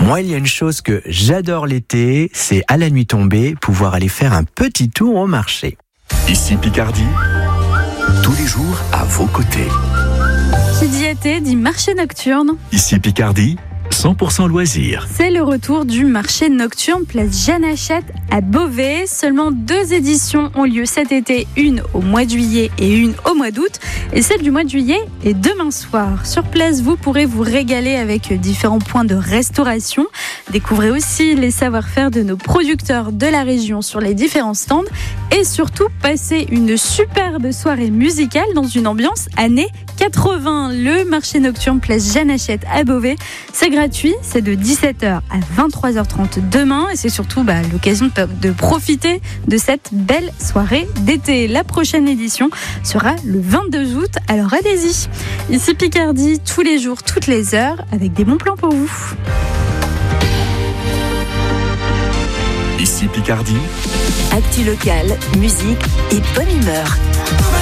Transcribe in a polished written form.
Moi, il y a une chose que j'adore l'été, c'est à la nuit tombée, pouvoir aller faire un petit tour au marché. Ici Picardie, tous les jours à vos côtés. Qui dit été dit marché nocturne. Ici Picardie, 100% loisirs. C'est le retour du marché nocturne place Jeanne Hachette à Beauvais. Seulement 2 éditions ont lieu cet été, une au mois de juillet et une au mois d'août. Et celle du mois de juillet est demain soir. Sur place, vous pourrez vous régaler avec différents points de restauration. Découvrez aussi les savoir-faire de nos producteurs de la région sur les différents stands. Et surtout, passez une superbe soirée musicale dans une ambiance années 80. Le marché nocturne place Jeanne Hachette à Beauvais. C'est gratuit, c'est de 17h à 23h30 demain et c'est surtout l'occasion de profiter de cette belle soirée d'été. La prochaine édition sera le 22 août, alors allez-y. Ici Picardie, tous les jours, toutes les heures, avec des bons plans pour vous. Ici Picardie, actu locale, musique et bonne humeur.